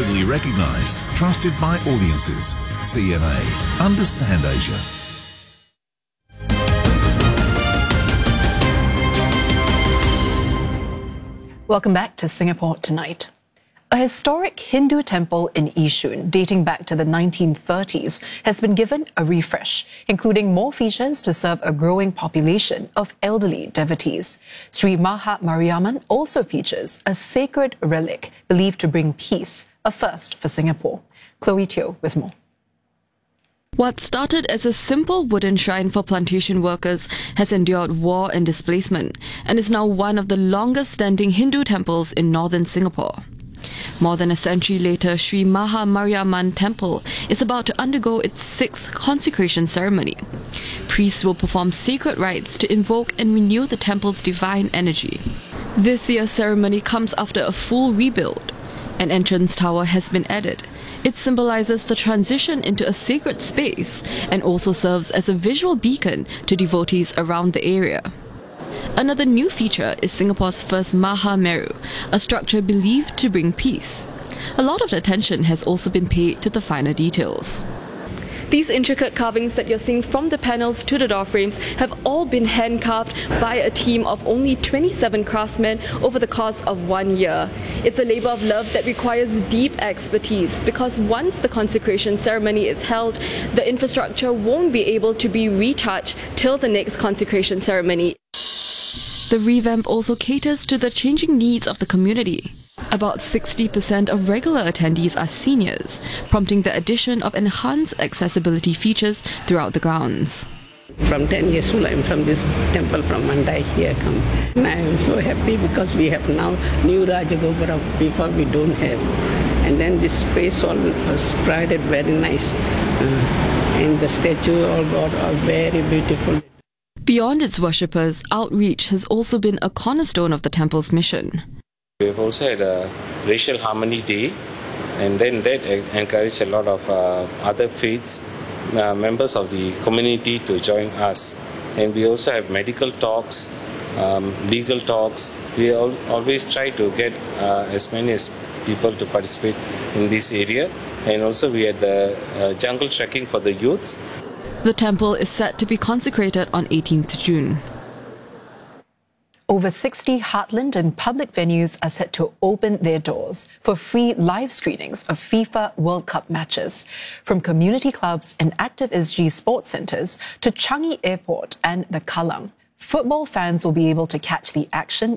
globally recognised, trusted by audiences. CMA. Understand Asia. Welcome back to Singapore Tonight. A historic Hindu temple in Yishun, dating back to the 1930s, has been given a refresh, including more features to serve a growing population of elderly devotees. Sri Maha Mariamman also features a sacred relic believed to bring peace, a first for Singapore. Chloe Teo with more. What started as a simple wooden shrine for plantation workers has endured war and displacement and is now one of the longest-standing Hindu temples in northern Singapore. More than a century later, Sri Maha Mariamman Temple is about to undergo its 6th consecration ceremony. Priests will perform sacred rites to invoke and renew the temple's divine energy. This year's ceremony comes after a full rebuild. An entrance tower has been added. It symbolizes the transition into a sacred space and also serves as a visual beacon to devotees around the area. Another new feature is Singapore's first Maha Meru, a structure believed to bring peace. A lot of attention has also been paid to the finer details. These intricate carvings that you're seeing from the panels to the door frames have all been hand-carved by a team of only 27 craftsmen over the course of 1 year. It's a labor of love that requires deep expertise because once the consecration ceremony is held, the infrastructure won't be able to be retouched till the next consecration ceremony. The revamp also caters to the changing needs of the community. About 60% of regular attendees are seniors, prompting the addition of enhanced accessibility features throughout the grounds. From 10 years old, I'm from this temple from Mandai here come. And I am so happy because we have now new Rajagopura, before we don't have. And then this space all was spreaded very nice. And the statue all got all very beautiful. Beyond its worshippers, outreach has also been a cornerstone of the temple's mission. We've also had a racial harmony day, and then that encouraged a lot of other faiths, members of the community to join us. And we also have medical talks, legal talks. We always try to get as many as people to participate in this area. And also we had the jungle trekking for the youths. The temple is set to be consecrated on 18th June. Over 60 heartland and public venues are set to open their doors for free live screenings of FIFA World Cup matches. From community clubs and active SG sports centres to Changi Airport and the Kallang, football fans will be able to catch the action